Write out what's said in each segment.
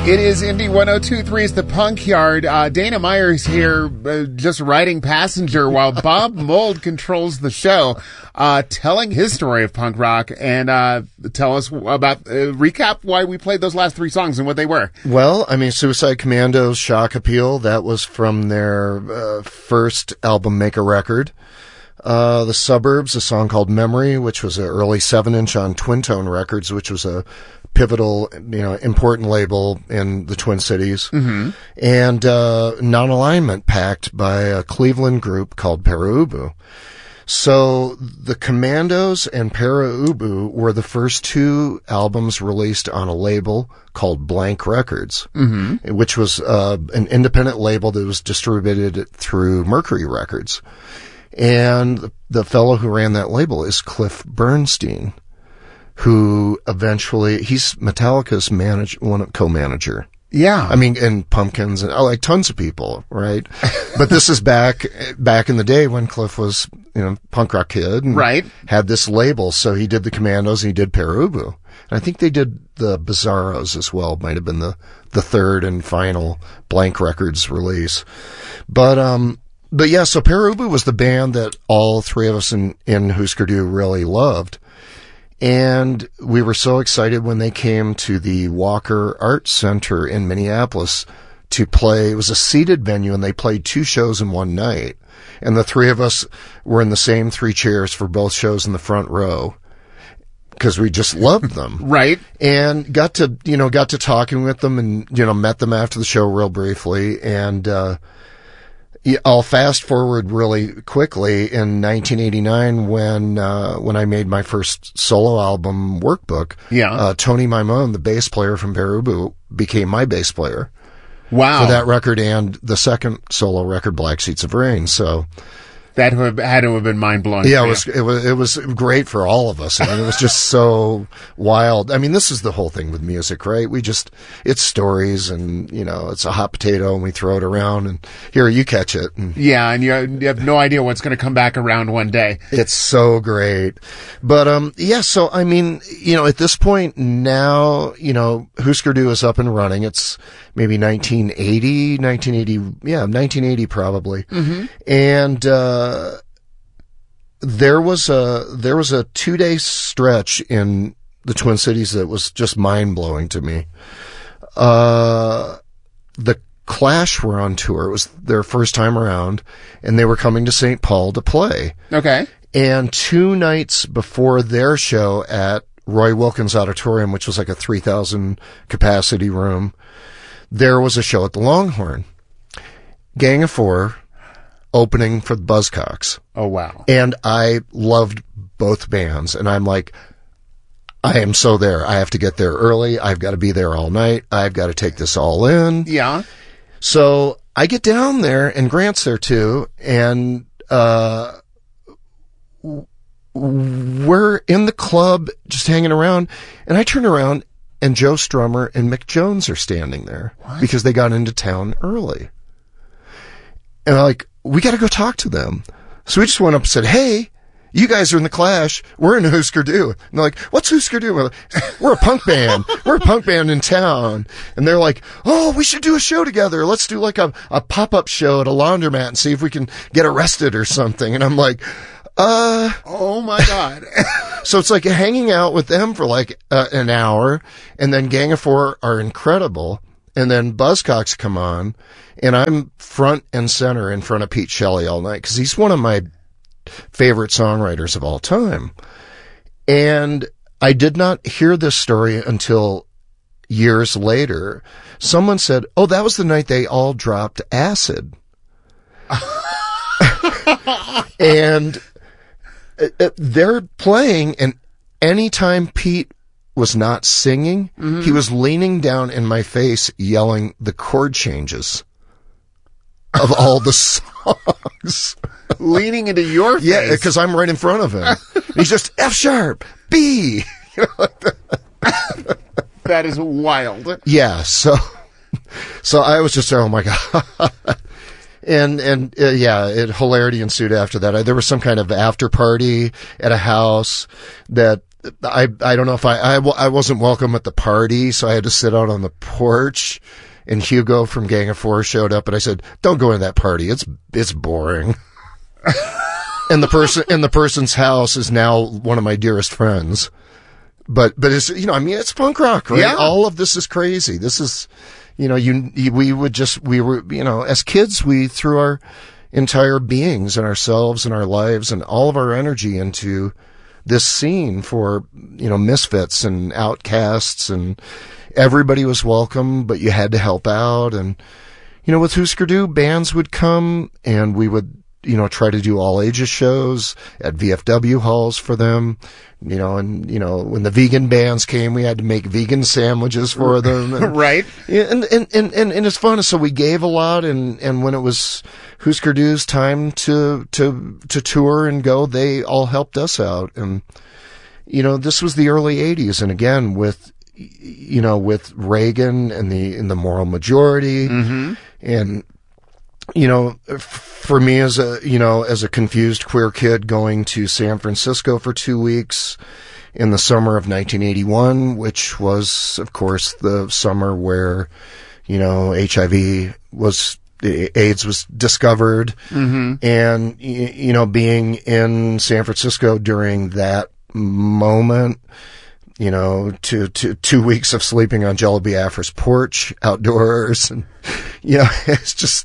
It is Indie 102.3's The Punk Yard. Dana Myers here, just riding passenger while Bob Mould controls the show, telling his story of punk rock and tell us about, recap why we played those last three songs and what they were. Well, I mean, Suicide Commandos, Shock Appeal, that was from their first album, Make a Record. The Suburbs, a song called Memory, which was an early 7-inch on Twin Tone Records, which was a pivotal, important label in the Twin Cities. Mm-hmm. And Non-Alignment, packed by a Cleveland group called Para Ubu. So the Commandos and Para Ubu were the first two albums released on a label called Blank Records, mm-hmm. which was an independent label that was distributed through Mercury Records. And the fellow who ran that label is Cliff Bernstein, who eventually, he's Metallica's co-manager. Yeah. I mean, and Pumpkins and like tons of people, right? But this is back in the day when Cliff was, punk rock kid and right. had this label. So he did the Commandos and he did Para Ubu. And I think they did the Bizarros as well. Might have been the third and final Blank Records release. But yeah, so Para Ubu was the band that all three of us in Husker Du really loved. And we were so excited when they came to the Walker Arts Center in Minneapolis to play. It was a seated venue and they played two shows in one night. And the three of us were in the same three chairs for both shows in the front row because we just loved them. Right. And got to talking with them and, met them after the show real briefly. And, I'll fast forward really quickly in 1989 when I made my first solo album, Workbook. Yeah. Tony Maimone, the bass player from Para Ubu, became my bass player. Wow. For that record and the second solo record, Black Seats of Rain. So that had to have been mind blowing. Yeah, it was great for all of us. I mean, it was just so wild. I mean, this is the whole thing with music, right? It's stories and, it's a hot potato and we throw it around and here, you catch it. And yeah. And you have no idea what's going to come back around one day. It's so great. But, yeah, so I mean, at this point now, Husker Du is up and running. It's maybe 1980 probably. Mm-hmm. And, there was a 2-day stretch in the Twin Cities that was just mind blowing to me. The Clash were on tour. It was their first time around and they were coming to St. Paul to play. Okay. And 2 nights before their show at Roy Wilkins Auditorium, which was like a 3,000 capacity room, there was a show at the Longhorn. Gang of Four opening for the Buzzcocks. Oh, wow. And I loved both bands. And I'm like, I am so there. I have to get there early. I've got to be there all night. I've got to take this all in. Yeah. So I get down there and Grant's there too. And, we're in the club just hanging around. And I turn around and Joe Strummer and Mick Jones are standing there. What? Because they got into town early. And I'm like, we got to go talk to them. So we just went up and said, hey, you guys are in the Clash. We're in Husker Du. And they're like, what's Husker Du? We're a punk band. We're a punk band in town. And they're like, oh, we should do a show together. Let's do like a pop-up show at a laundromat and see if we can get arrested or something. And I'm like, oh my God. So it's like hanging out with them for like an hour. And then Gang of Four are incredible. And then Buzzcocks come on, and I'm front and center in front of Pete Shelley all night because he's one of my favorite songwriters of all time. And I did not hear this story until years later. Someone said, oh, that was the night they all dropped acid. And they're playing, and anytime Pete was not singing, mm-hmm. he was leaning down in my face yelling the chord changes of all the songs. Leaning into your face? Yeah, because I'm right in front of him. He's just F sharp, B. That is wild. Yeah, so I was just, oh my God. And hilarity ensued after that. There was some kind of after party at a house that I don't know if I wasn't welcome at the party, so I had to sit out on the porch. And Hugo from Gang of Four showed up, and I said, "Don't go to that party. It's boring." and the person's house is now one of my dearest friends. But it's, it's punk rock, right? Yeah. All of this is crazy. This is, we were, as kids, we threw our entire beings and ourselves and our lives and all of our energy into this scene for, misfits and outcasts, and everybody was welcome, but you had to help out. And, with Husker Du, bands would come and we would, try to do all ages shows at VFW halls for them, when the vegan bands came, we had to make vegan sandwiches for them. And, right. And it's fun. So we gave a lot. And when it was Husker Du's time to tour and go, they all helped us out. And, this was the early 80s. And again, with Reagan and the moral majority, mm-hmm. and, for me as a confused queer kid going to San Francisco for 2 weeks in the summer of 1981, which was, of course, the summer where, AIDS was discovered. Mm-hmm. And, being in San Francisco during that moment, to 2 weeks of sleeping on Jello Biafra's porch outdoors. And, it's just,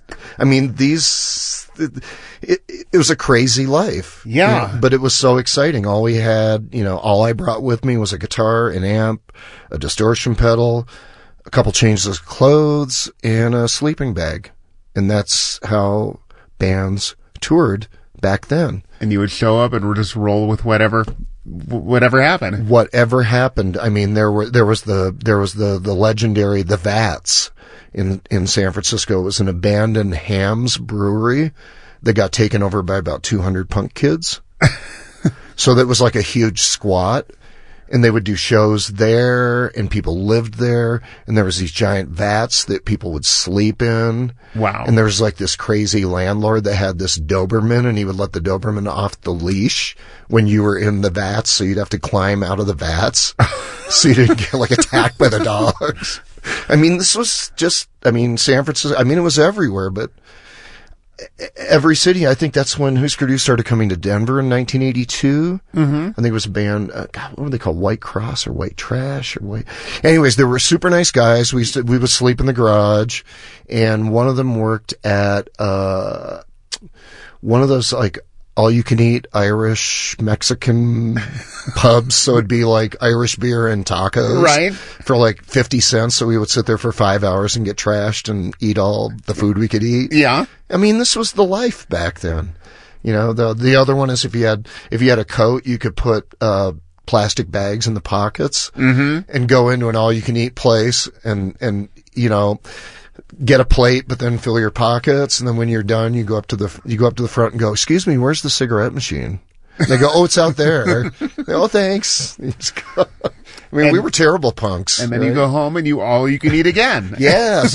it was a crazy life. Yeah. But it was so exciting. All we had, all I brought with me was a guitar, an amp, a distortion pedal, a couple changes of clothes, and a sleeping bag. And that's how bands toured back then. And you would show up and just roll with whatever happened. Whatever happened. There was the legendary The Vats in San Francisco. It was an abandoned Hams brewery that got taken over by about 200 punk kids. So that was like a huge squat. And they would do shows there, and people lived there, and there was these giant vats that people would sleep in. Wow. And there was like this crazy landlord that had this Doberman, and he would let the Doberman off the leash when you were in the vats, so you'd have to climb out of the vats so you didn't get attacked by the dogs. This was just, San Francisco, it was everywhere, but every city. I think that's when Husker Du started coming to Denver in 1982. Mm-hmm. I think it was a band, what were they called? White Cross or White Trash or White... Anyways, they were super nice guys. We would sleep in the garage, and one of them worked at, one of those all-you-can-eat Irish, Mexican pubs, so it'd be Irish beer and tacos. Right. For 50 cents, so we would sit there for 5 hours and get trashed and eat all the food we could eat. Yeah. This was the life back then. The other one is if you had a coat, you could put, plastic bags in the pockets, mm-hmm. and go into an all-you-can-eat place and get a plate, but then fill your pockets. And then when you're done, you go up to the front and go, "Excuse me, where's the cigarette machine?" And they go, "Oh, it's out there." "Oh, thanks." We were terrible punks. And then right? you go home and you can eat again. Yeah.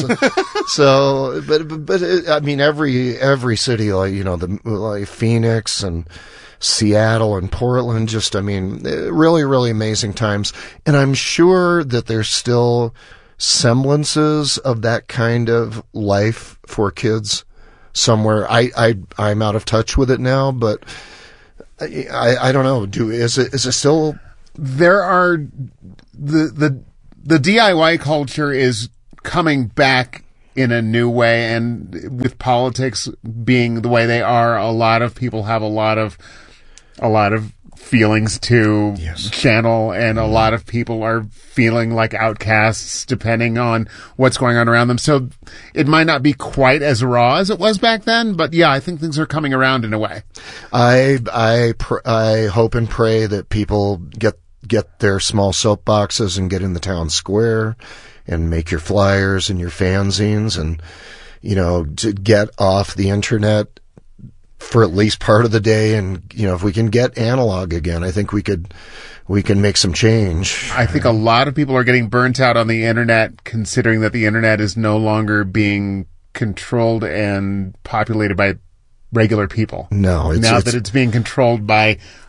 But every city, Phoenix and Seattle and Portland, just, really, really amazing times. And I'm sure that there's still semblances of that kind of life for kids somewhere. I'm out of touch with it now, but I don't know. Is it still? There are the DIY culture is coming back in a new way, and with politics being the way they are, a lot of people have a lot of feelings to channel, and a lot of people are feeling like outcasts depending on what's going on around them. So it might not be quite as raw as it was back then, but yeah, I think things are coming around in a way. I hope and pray that people get their small soapboxes and get in the town square and make your flyers and your fanzines, and to get off the internet for at least part of the day. And if we can get analog again, I think we can make some change. I think a lot of people are getting burnt out on the internet, considering that the internet is no longer being controlled and populated by regular people. No, now that it's being controlled by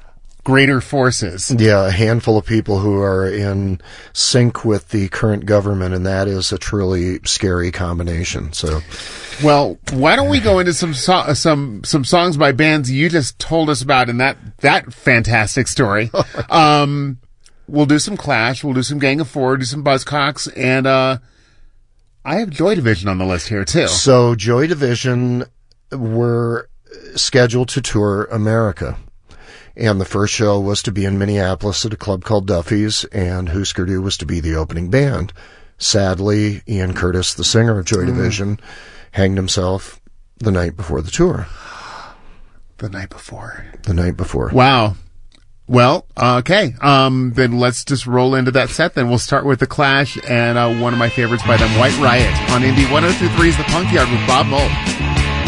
greater forces. Yeah, a handful of people who are in sync with the current government, and that is a truly scary combination. So, well, why don't we go into some songs by bands you just told us about in that fantastic story? We'll do some Clash, we'll do some Gang of Four, do some Buzzcocks, and I have Joy Division on the list here too. So Joy Division were scheduled to tour America. And the first show was to be in Minneapolis at a club called Duffy's, and Husker Du was to be the opening band. Sadly, Ian Curtis, the singer of Joy Division, hanged himself the night before the tour. The night before. The night before. Wow. Well, okay. Then let's just roll into that set then. We'll start with The Clash and one of my favorites by them, White Riot, on Indie 102.3's The Punk Yard with Bob Mould.